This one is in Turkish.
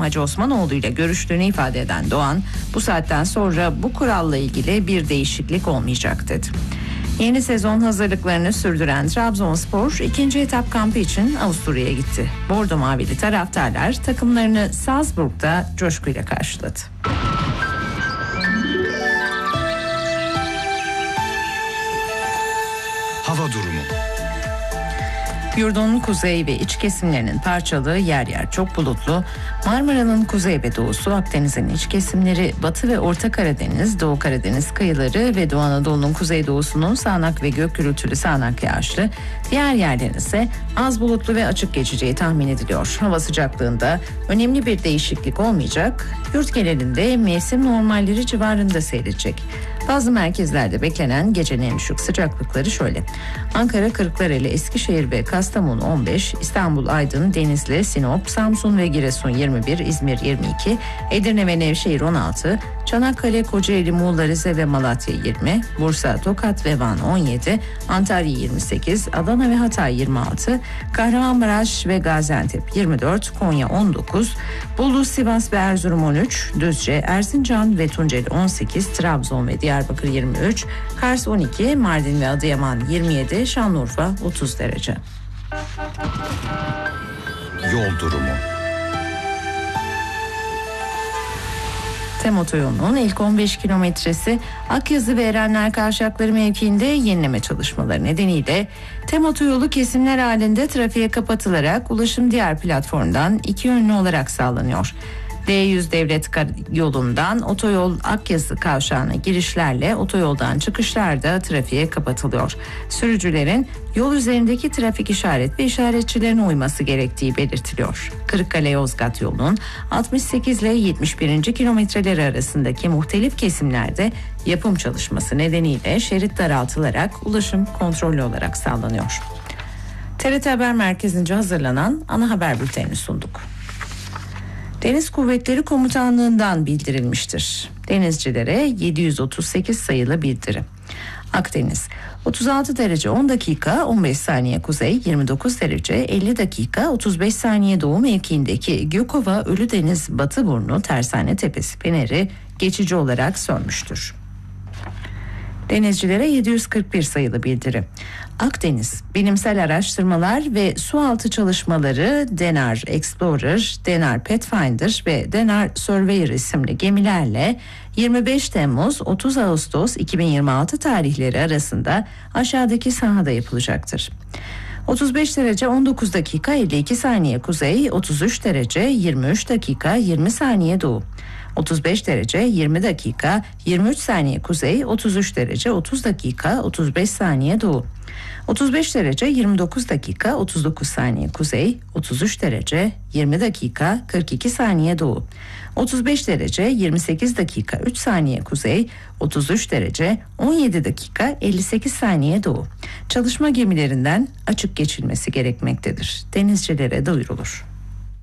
Hacı Osmanoğlu ile görüştüğünü ifade eden Doğan, bu saatten sonra bu kuralla ilgili bir değişiklik olmayacak dedi. Yeni sezon hazırlıklarını sürdüren Trabzonspor ikinci etap kampı için Avusturya'ya gitti. Bordo mavili taraftarlar takımlarını Salzburg'da coşkuyla karşıladı. Hava durumu. Yurdun kuzey ve iç kesimlerinin parçalı, yer yer çok bulutlu, Marmara'nın kuzey ve doğusu, Akdeniz'in iç kesimleri, Batı ve Orta Karadeniz, Doğu Karadeniz kıyıları ve Doğu Anadolu'nun kuzeydoğusunun sağanak ve gök gürültülü sağanak yağışlı, diğer yerlerin ise az bulutlu ve açık geçeceği tahmin ediliyor. Hava sıcaklığında önemli bir değişiklik olmayacak, yurt genelinde mevsim normalleri civarında seyredecek. Bazı merkezlerde beklenen gecenin en düşük sıcaklıkları şöyle: Ankara, Kırklareli, Eskişehir ve Kastamonu 15, İstanbul, Aydın, Denizli, Sinop, Samsun ve Giresun 21, İzmir 22, Edirne ve Nevşehir 16, Çanakkale, Kocaeli, Muğla, Rize ve Malatya 20, Bursa, Tokat ve Van 17, Antalya 28, Adana ve Hatay 26, Kahramanmaraş ve Gaziantep 24, Konya 19, Bolu, Sivas ve Erzurum 13, Düzce, Erzincan ve Tunceli 18, Trabzon ve Diyarbakır 23, Kars 12, Mardin ve Adıyaman 27, Şanlıurfa 30 derece. Yol durumu. TEM otoyolunun ilk 15 kilometresi Akyazı ve Erenler Kavşakları mevkiinde yenileme çalışmaları nedeniyle TEM otoyolu kesimler halinde trafiğe kapatılarak ulaşım diğer platformdan iki yönlü olarak sağlanıyor. D100 devlet yolundan otoyol Akyazı kavşağına girişlerle otoyoldan çıkışlarda trafiğe kapatılıyor. Sürücülerin yol üzerindeki trafik işaret ve işaretçilerine uyması gerektiği belirtiliyor. Kırıkkale-Yozgat yolunun 68 ile 71. kilometreleri arasındaki muhtelif kesimlerde yapım çalışması nedeniyle şerit daraltılarak ulaşım kontrollü olarak sağlanıyor. TRT Haber Merkezi'nce hazırlanan ana haber bültenini sunduk. Deniz Kuvvetleri Komutanlığı'ndan bildirilmiştir. Denizcilere 738 sayılı bildiri. Akdeniz 36 derece 10 dakika 15 saniye kuzey, 29 derece 50 dakika 35 saniye doğu mevkiindeki Gökova Ölüdeniz Batıburnu Tersane Tepesi feneri geçici olarak sönmüştür. Denizcilere 741 sayılı bildiri. Akdeniz Bilimsel Araştırmalar ve Sualtı Çalışmaları Denar Explorer, Denar Pathfinder ve Denar Surveyor isimli gemilerle 25 Temmuz 30 Ağustos 2026 tarihleri arasında aşağıdaki sahada yapılacaktır. 35 derece 19 dakika 52 saniye kuzey, 33 derece 23 dakika 20 saniye doğu. 35 derece 20 dakika 23 saniye kuzey, 33 derece 30 dakika 35 saniye doğu. 35 derece 29 dakika 39 saniye kuzey, 33 derece 20 dakika 42 saniye doğu. 35 derece 28 dakika 3 saniye kuzey, 33 derece 17 dakika 58 saniye doğu. Çalışma gemilerinden açık geçilmesi gerekmektedir. Denizcilere duyurulur.